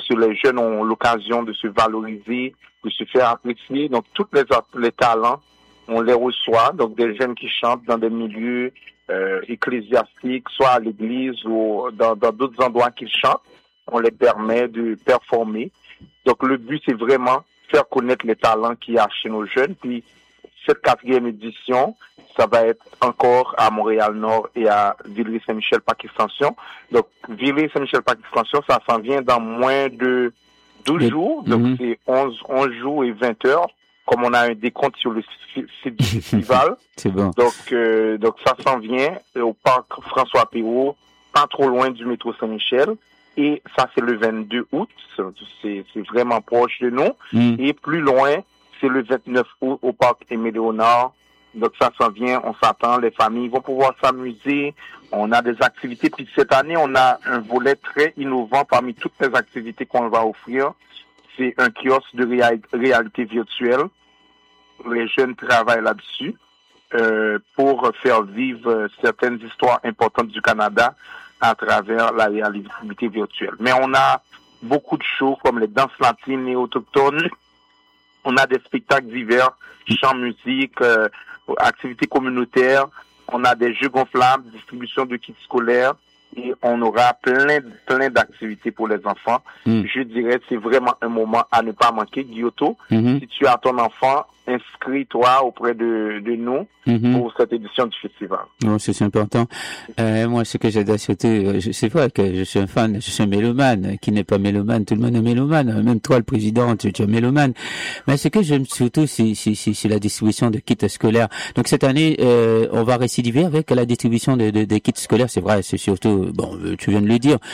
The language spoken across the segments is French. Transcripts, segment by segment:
les jeunes ont l'occasion de se valoriser, de se faire apprécier. Donc, tous les talents, on les reçoit. Donc, des jeunes qui chantent dans des milieux ecclésiastiques, soit à l'église ou dans d'autres endroits qu'ils chantent, on les permet de performer. Donc, le but, c'est vraiment faire connaître les talents qu'il y a chez nos jeunes. Puis, cette 4e édition, ça va être encore à Montréal-Nord et à Villeray-Saint-Michel-Pac-Extension. Donc, Villeray-Saint-Michel-Pac-Extension, ça s'en vient dans moins de 12 jours. Donc, c'est 11 jours et 20 heures. Comme on a un décompte sur le site du festival. C'est bon. Donc ça s'en vient au parc François Perrault, pas trop loin du métro Saint-Michel. Et ça, c'est le 22 août. C'est vraiment proche de nous. Et plus loin, c'est le 29 août au parc Aimé-Léonard. Donc ça s'en vient, on s'attend, les familles vont pouvoir s'amuser. On a des activités. Puis cette année, on a un volet très innovant parmi toutes les activités qu'on va offrir. C'est un kiosque de réalité virtuelle. Les jeunes travaillent là-dessus pour faire vivre certaines histoires importantes du Canada à travers la réalité virtuelle. Mais on a beaucoup de shows comme les danses latines et autochtones. On a des spectacles divers, chant, musique, activités communautaires. On a des jeux gonflables, distribution de kits scolaires. Et on aura plein d'activités pour les enfants. Je dirais c'est vraiment un moment à ne pas manquer. Guillotot, si tu as ton enfant, inscris-toi auprès de nous pour cette édition du festival. Non, c'est important. Moi, ce que j'adore surtout, c'est vrai que je suis un fan, je suis un mélomane. Qui n'est pas mélomane? Tout le monde est mélomane. Même toi, le président, tu es mélomane. Mais ce que j'aime surtout, c'est la distribution de kits scolaires. Donc cette année, on va récidiver avec la distribution de kits scolaires. C'est vrai, c'est surtout, bon, tu viens de le dire.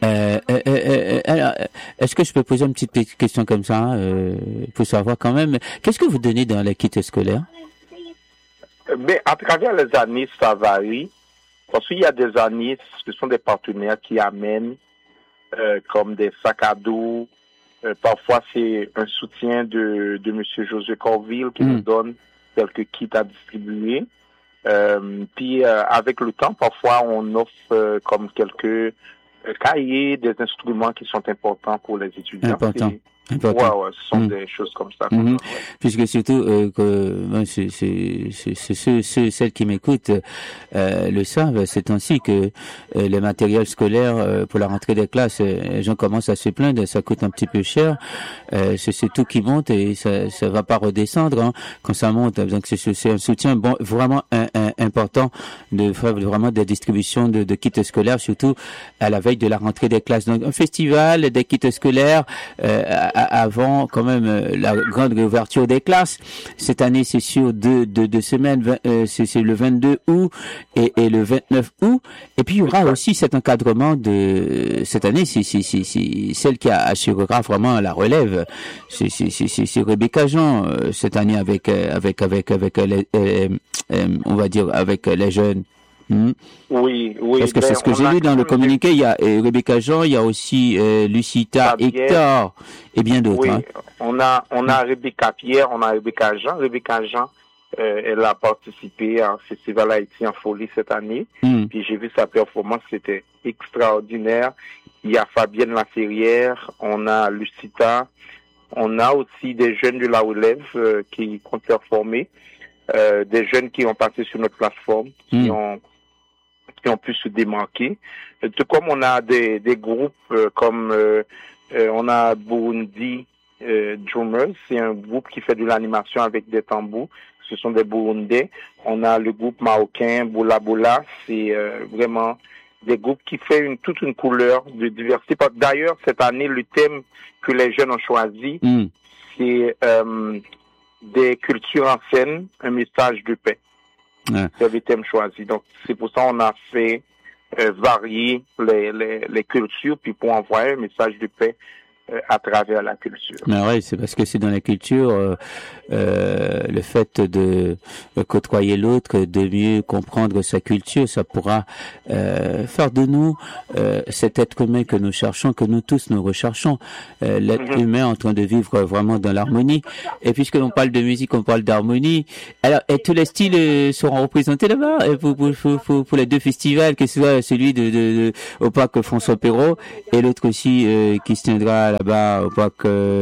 Alors, est-ce que je peux poser une petite question comme ça, pour savoir quand même, qu'est-ce que vous donnez dans les kits scolaires? Mais à travers les années, ça varie. Parce qu'il y a des années, ce sont des partenaires qui amènent comme des sacs à dos. Parfois, c'est un soutien de M. José Corville qui nous donne quelques kits à distribuer. Puis, avec le temps, parfois, on offre comme quelques cahiers, des instruments qui sont importants pour les étudiants. Important. Ouais, ce sont des choses comme ça. Puisque surtout celles qui m'écoutent le savent, c'est ainsi que les matériels scolaires pour la rentrée des classes, les gens commencent à se plaindre, ça coûte un petit peu cher. C'est tout qui monte et ça va pas redescendre quand ça monte. Donc c'est un soutien vraiment important de faire vraiment des distributions de kits scolaires, surtout à la veille de la rentrée des classes. Donc un festival, des kits scolaires. Avant quand même la grande réouverture des classes. Cette année, c'est sur deux semaines, c'est le 22 août et le 29 août. Et puis il y aura aussi cet encadrement de cette année, c'est celle qui assurera vraiment la relève. C'est Rebecca Jean cette année avec les, on va dire avec les jeunes. Oui. Parce que c'est ce que j'ai lu dans le communiqué. Il y a Rebecca Jean, il y a aussi Lucita, Hector et bien d'autres. Oui, on a Rebecca Pierre, on a Rebecca Jean. Rebecca Jean, elle a participé à un festival Haïti en folie cette année. Puis j'ai vu sa performance, c'était extraordinaire. Il y a Fabienne Laferrière, on a Lucita, on a aussi des jeunes de la relève qui comptent performer, des jeunes qui ont passé sur notre plateforme, qui ont pu se démarquer. Tout comme on a des groupes comme on a Burundi Drummers, c'est un groupe qui fait de l'animation avec des tambours. Ce sont des Burundais. On a le groupe marocain Boula Boula, c'est vraiment des groupes qui fait toute une couleur de diversité. D'ailleurs, cette année, le thème que les jeunes ont choisi, c'est des cultures en scène, un message de paix. C'est le thème choisi. Donc, c'est pour ça qu'on a fait varier les cultures, puis pour envoyer un message de paix à travers la culture. Mais ouais, c'est parce que c'est dans la culture le fait de côtoyer l'autre, de mieux comprendre sa culture, ça pourra faire de nous cet être humain que nous cherchons, que nous tous nous recherchons, l'être humain en train de vivre vraiment dans l'harmonie. Et puisque l'on parle de musique, on parle d'harmonie. Alors, et tous les styles seront représentés là-bas pour les deux festivals, que ce soit celui au parc François Perrault et l'autre aussi qui se tiendra à là-bas au parc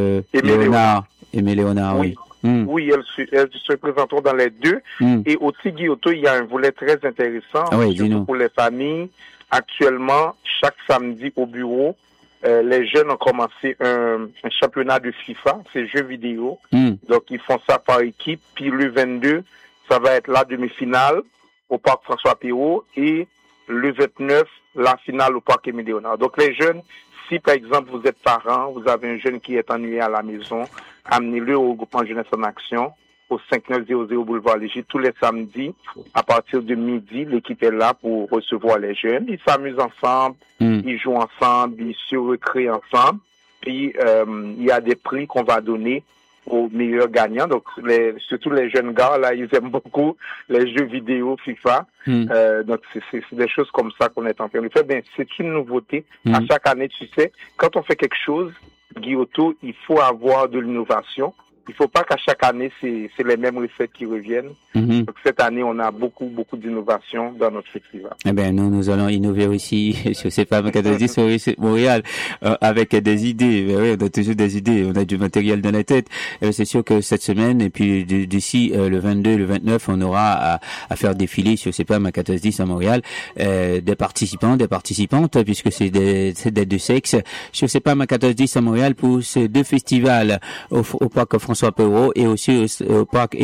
Aimé Léonard, oui. Oui, elles se présenteront dans les deux. Et au Tigioto, il y a un volet très intéressant, surtout pour les familles. Actuellement, chaque samedi au bureau, les jeunes ont commencé un championnat de FIFA, c'est jeux vidéo. Donc, ils font ça par équipe. Puis le 22, ça va être la demi-finale au parc François Perrault et le 29, la finale au parc Aimé Léonard. Donc, les jeunes, si par exemple vous êtes parent, vous avez un jeune qui est ennuyé à la maison, amenez-le au groupement Jeunesse en Action, au 5900 boulevard Léger, tous les samedis, à partir de midi, l'équipe est là pour recevoir les jeunes. Ils s'amusent ensemble, ils jouent ensemble, ils se recréent ensemble. Puis, il y a des prix qu'on va donner aux meilleurs gagnants. Donc, surtout les jeunes gars, là, ils aiment beaucoup les jeux vidéo FIFA. Donc, c'est des choses comme ça qu'on est en train de faire. Ben, c'est une nouveauté. À chaque année, tu sais, quand on fait quelque chose, Guillotot, il faut avoir de l'innovation. Il faut pas qu'à chaque année, c'est les mêmes recettes qui reviennent. Donc, cette année, on a beaucoup d'innovation dans notre festival. Eh ben, nous allons innover aussi sur ces femmes Macadosy sur Montréal, avec des idées. Ben oui, on a toujours des idées. On a du matériel dans la tête. C'est sûr que cette semaine, et puis d'ici, le 22, le 29, on aura à faire défiler sur ces femmes Macadosy à Montréal, des participants, des participantes, puisque c'est des deux sexes. Sur ces femmes Macadosy à Montréal pour ces deux festivals au parc François Perrault et aussi au parc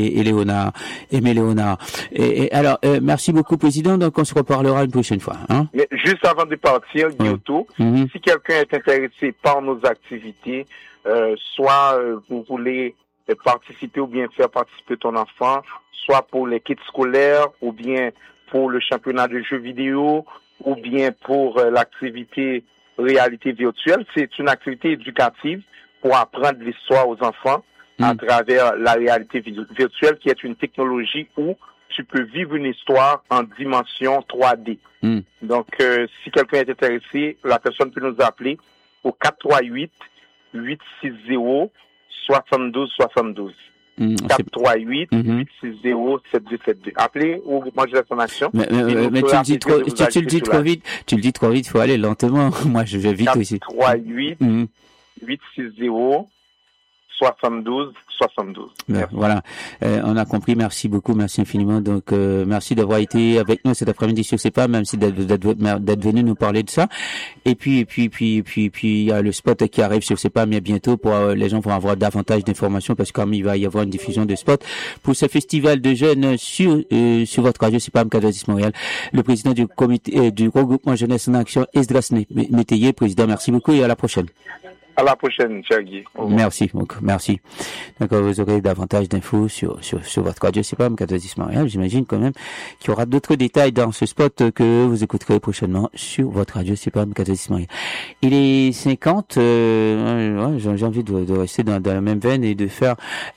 Aimé Léonard. Et alors, merci beaucoup, Président. Donc, on se reparlera une prochaine fois. Hein? Mais juste avant de partir, Guillotot, si quelqu'un est intéressé par nos activités, soit vous voulez participer ou bien faire participer ton enfant, soit pour les kits scolaires, ou bien pour le championnat de jeux vidéo, ou bien pour l'activité réalité virtuelle, c'est une activité éducative pour apprendre l'histoire aux enfants à travers la réalité virtuelle, qui est une technologie où tu peux vivre une histoire en dimension 3D. Donc, si quelqu'un est intéressé, la personne peut nous appeler au 438-860-7272. 438-860-7272. Appelez au groupement Jeunesse en Action. Mais tu le dis trop vite. Tu le dis trop vite, il faut aller lentement. Moi, je vais vite aussi. 438-860-7272. Voilà, on a compris. Merci beaucoup, merci infiniment. Donc, merci d'avoir été avec nous cet après-midi sur CEPA, même si d'être venu nous parler de ça. Et puis, il y a le spot qui arrive sur CEPA, mais bientôt les gens vont avoir davantage d'informations parce qu'il va y avoir une diffusion de spot pour ce festival de jeunes sur votre radio CEPA Macadosy Montréal. Le président du comité du regroupement Jeunesse en Action, Esdras Métayer, président. Merci beaucoup et à la prochaine. À la prochaine, cher Guy. Merci. Donc, vous aurez davantage d'infos sur votre radio. C'est pas Macadosy Montréal. J'imagine quand même qu'il y aura d'autres détails dans ce spot que vous écouterez prochainement sur votre radio. C'est pas Macadosy Montréal. Il est 50. J'ai envie de rester dans la même veine et de faire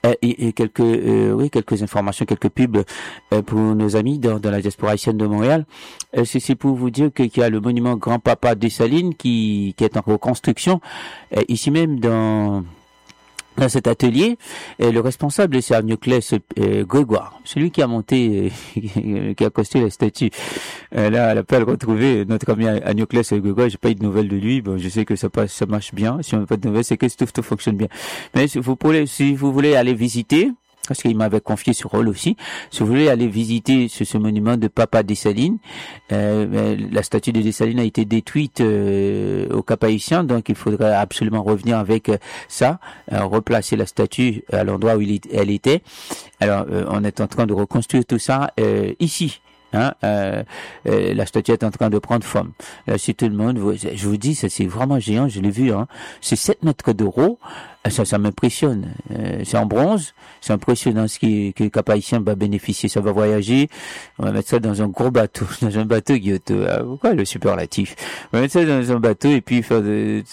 quelques informations, quelques pubs pour nos amis dans la diaspora haïtienne de Montréal. C'est pour vous dire qu'il y a le monument Grand-Papa Dessalines qui est en reconstruction. Ici même dans cet atelier, le responsable c'est Agnoclès Grégoire, celui qui a monté, qui a construit la statue. Là, elle a pas retrouvé notre ami Agnoclès Grégoire. J'ai pas eu de nouvelles de lui. Bon, je sais que ça marche bien. Si on n'a pas de nouvelles, c'est que tout fonctionne bien. Mais si vous voulez aller visiter, parce qu'il m'avait confié ce rôle aussi. Si vous voulez aller visiter ce monument de Papa Dessalines, la statue de Dessalines a été détruite au Cap-Haïtien, donc il faudrait absolument revenir avec ça, replacer la statue à l'endroit où elle était. Alors, on est en train de reconstruire tout ça ici. La statue est en train de prendre forme. Là, si tout le monde, je vous dis, ça c'est vraiment géant, je l'ai vu, c'est 7 mètres de haut. Ça m'impressionne. C'est en bronze. C'est impressionnant ce que le Cap-Haïtien va bénéficier. Ça va voyager. On va mettre ça dans un gros bateau. Dans un bateau, Guillotot. Pourquoi le superlatif? On va mettre ça dans un bateau et puis faire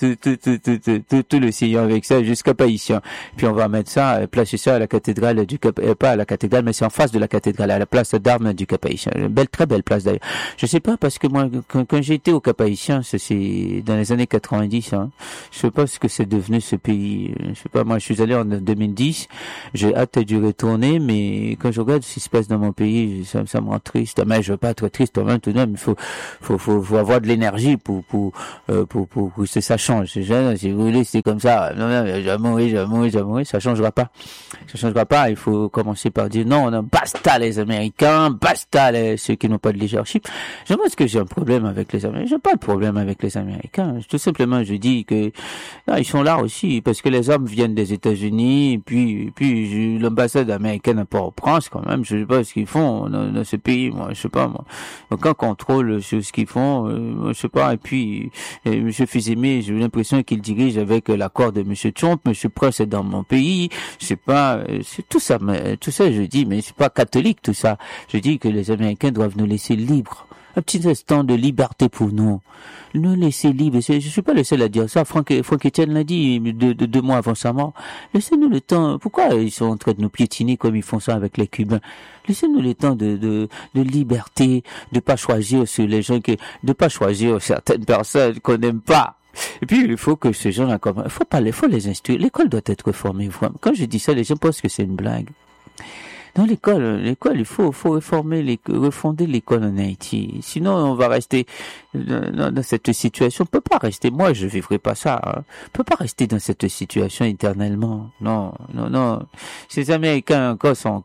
tout l'océan avec ça jusqu'à Cap-Haïtien. Puis on va mettre ça, placer ça à la cathédrale du Cap, pas à la cathédrale, mais c'est en face de la cathédrale, à la place d'armes du Cap-Haïtien. Très belle place d'ailleurs. Je sais pas parce que moi, quand j'ai été au Cap-Haïtien, c'est dans les années 90, je sais pas ce que c'est devenu ce pays. je sais pas, moi, je suis allé en 2010. J'ai hâte d'y retourner, mais quand je regarde ce qui se passe dans mon pays, ça me rend triste. Mais je veux pas être triste, quand même, tout de même. Il faut avoir de l'énergie pour que ça change. Si vous voulez, c'est comme ça. Non, je vais mourir. Ça changera pas. Ça changera pas. Il faut commencer par dire non, basta les Américains, basta ceux qui n'ont pas de leadership. Je pense que j'ai un problème avec les Américains. J'ai pas de problème avec les Américains. Tout simplement, je dis que non, ils sont là aussi parce que les hommes viennent des États-Unis, puis l'ambassade américaine à Port-au-Prince quand même. Je sais pas ce qu'ils font dans ce pays. Moi, je sais pas moi. Aucun contrôle sur ce qu'ils font. Je sais pas. Et puis, Monsieur Fils-Aimé, j'ai l'impression qu'il dirige avec l'accord de Monsieur Trump. Monsieur Prince est dans mon pays. Je sais pas. C'est tout ça. Mais tout ça, je dis, mais c'est pas catholique tout ça. Je dis que les Américains doivent nous laisser libres. Un petit instant de liberté pour nous. Nous laisser libres. Je suis pas le seul à dire ça. Franck Etienne l'a dit 2 mois avant sa mort. Laissez-nous le temps. Pourquoi ils sont en train de nous piétiner comme ils font ça avec les Cubains? Laissez-nous le temps de liberté, de pas choisir sur les gens de pas choisir certaines personnes qu'on n'aime pas. Et puis, il faut que ces gens-là, il faut les instruire. L'école doit être reformée. Quand je dis ça, les gens pensent que c'est une blague. Dans l'école, il faut refonder l'école en Haïti. Sinon, on va rester dans cette situation. On peut pas rester. Moi, je vivrai pas ça. Hein. On peut pas rester dans cette situation éternellement. Non. Ces Américains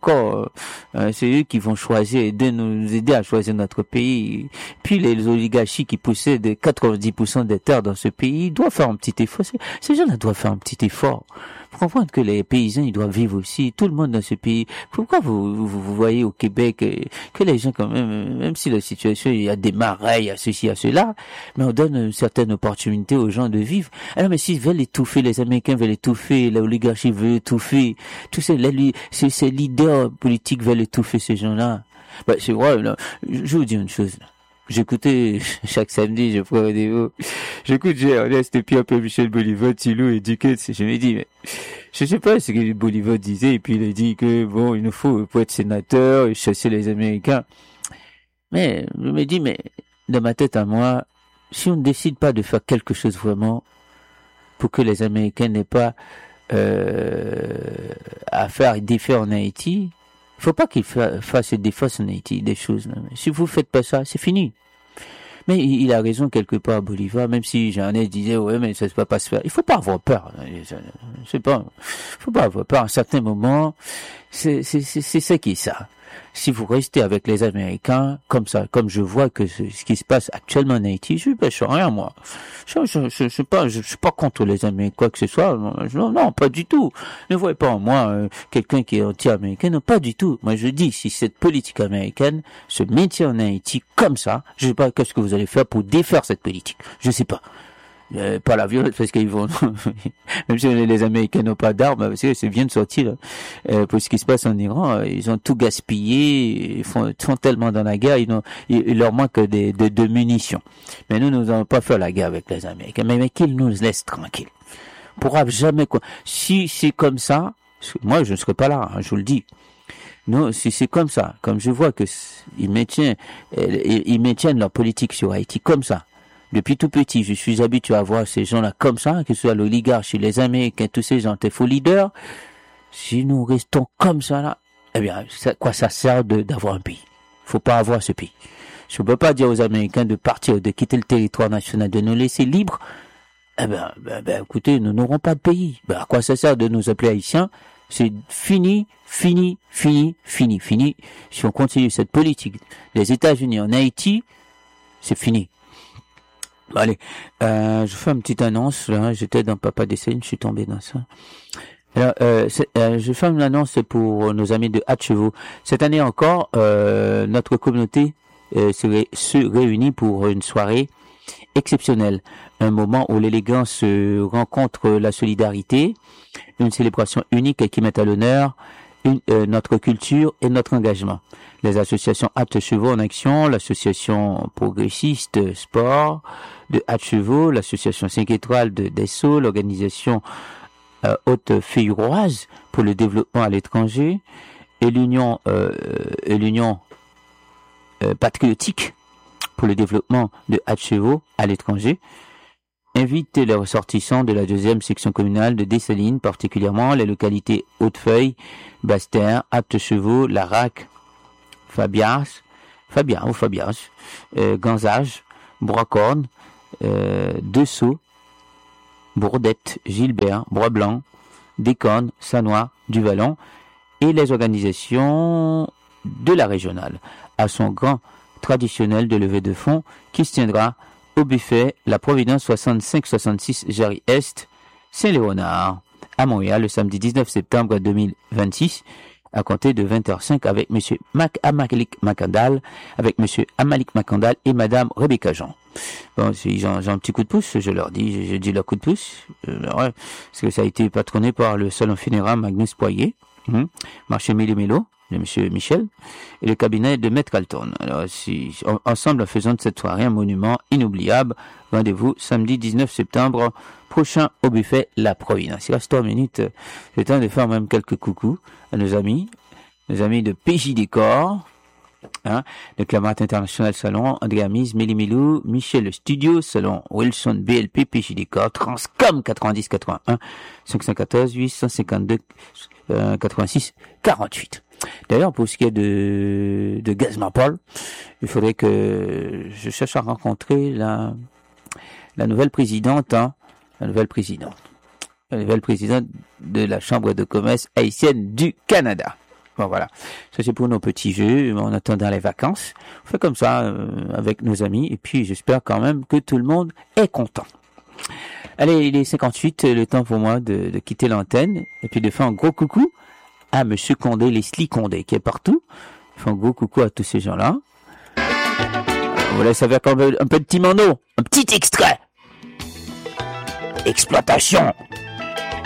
c'est eux qui vont choisir, nous aider à choisir notre pays. Puis les oligarchies qui possèdent 90% des terres dans ce pays, ils doivent faire un petit effort. Ces gens-là doivent faire un petit effort. Faut comprendre que les paysans, ils doivent vivre aussi, tout le monde dans ce pays. Pourquoi vous voyez au Québec que les gens quand même si la situation, il y a des marais, il y a ceci, il y a cela, mais on donne une certaine opportunité aux gens de vivre. Alors, mais s'ils veulent étouffer, les Américains veulent étouffer, l'oligarchie veut étouffer, tous ces leaders politiques veulent étouffer ces gens-là. C'est vrai, là. Je vous dis une chose, là. J'écoutais chaque samedi, je prends rendez-vous. J'écoute Ernest et puis un peu Michel Bolivar, Thilo et Duquette. Je me dis, mais je sais pas ce que Bolivar disait. Et puis il a dit que bon, il nous faut pour être sénateur et chasser les Américains. Mais je me dis, mais dans ma tête à moi, si on ne décide pas de faire quelque chose vraiment pour que les Américains n'aient pas à faire des faits en Haïti. Il faut pas qu'ils fassent des fausses en Haïti, des choses. Là. Si vous faites pas ça, c'est fini. Mais il a raison quelque part, Bolivar, même si j'en ai disait, ouais, mais ça ne va pas se faire. Il faut pas avoir peur. Faut pas avoir peur. À un certain moment, c'est ça qui est ça. Si vous restez avec les Américains, comme ça, comme je vois que ce qui se passe actuellement en Haïti, je suis rien, moi. Je suis pas contre les Américains, quoi que ce soit. Non, pas du tout. Ne voyez pas en moi, quelqu'un qui est anti-américain. Non, pas du tout. Moi, je dis, si cette politique américaine se maintient en Haïti comme ça, je sais pas qu'est-ce que vous allez faire pour défaire cette politique. Je sais pas. Pas la violence parce qu'ils vont même si les Américains n'ont pas d'armes parce que c'est bien de sortir là. Pour ce qui se passe en Iran, ils ont tout gaspillé, ils font tellement dans la guerre, il leur manque de munitions. Mais nous n'allons pas faire la guerre avec les Américains, mais qu'ils nous laissent tranquilles. On pourra jamais si c'est comme ça, moi je ne serai pas là, hein, je vous le dis. Non, si c'est comme ça, comme je vois que ils maintiennent leur politique sur Haïti comme ça. Depuis tout petit, je suis habitué à voir ces gens-là comme ça, que ce soit l'oligarchie, les Américains, tous ces gens, tes faux leaders. Si nous restons comme ça là, eh bien, ça sert d'avoir un pays? Faut pas avoir ce pays. Je ne peux pas dire aux Américains de partir, de quitter le territoire national, de nous laisser libres. Eh bien, écoutez, nous n'aurons pas de pays. À quoi ça sert de nous appeler Haïtiens? C'est fini. Si on continue cette politique, les États-Unis en Haïti, c'est fini. Bon, allez, je fais une petite annonce. Là, j'étais dans Papa Dessine, je suis tombé dans ça. Alors, je fais une annonce pour nos amis de Hatcheveau. Cette année encore, notre communauté se réunit pour une soirée exceptionnelle. Un moment où l'élégance rencontre la solidarité, une célébration unique qui met à l'honneur notre culture et notre engagement. Les associations Hatcheveau en action, l'association progressiste sport de Hatcheveau, l'association 5 étoiles de Dessau, l'organisation Haute-Féuroise pour le développement à l'étranger et l'union patriotique pour le développement de Hatcheveau à l'étranger, invite les ressortissants de la 2e section communale de Dessalines, particulièrement les localités Hautefeuille, Basse-Terre, Aptechevaux, Larac, Fabias, Ganzage, Brocorne, Dessau, Bourdette, Gilbert, Bois-Blanc, Déconne, Sanois, Duvallon et les organisations de la régionale à son grand traditionnel de levée de fonds qui se tiendra au buffet La Providence 65-66 Jarry Est, Saint-Léonard, à Montréal le samedi 19 septembre 2026 à compter de 20h05 avec M. Amalik Macandal, et Madame Rebecca Jean. Bon, j'ai un petit coup de pouce, je leur dis, je dis leur coup de pouce, parce que ça a été patronné par le salon funéraire Magnus Poirier, marché Mélo de M. Michel, et le cabinet de Maître Alton. Alors, ensemble, en faisant de cette soirée un monument inoubliable, rendez-vous samedi 19 septembre prochain au buffet La Providence. Il reste 3 minutes, c'est temps de faire même quelques coucous à nos amis de PJ Décor, le Clamart International Salon, André Amise, Mélie Milou, Michel le Studio, Salon Wilson BLP, PJ Décor, Transcom 9081, 514 852 86 48. D'ailleurs, pour ce qui est de Gazmapol, il faudrait que je cherche à rencontrer la nouvelle présidente, la nouvelle présidente de la Chambre de commerce haïtienne du Canada. Bon, voilà. Ça, c'est pour nos petits jeux, en attendant les vacances. On fait comme ça, avec nos amis, et puis j'espère quand même que tout le monde est content. Allez, il est 58, le temps pour moi de quitter l'antenne, et puis de faire un gros coucou à Monsieur Condé, Leslie Condé, qui est partout. Je fais un gros coucou à tous ces gens-là. On vous laisse avec un petit mono, un petit extrait. Exploitation.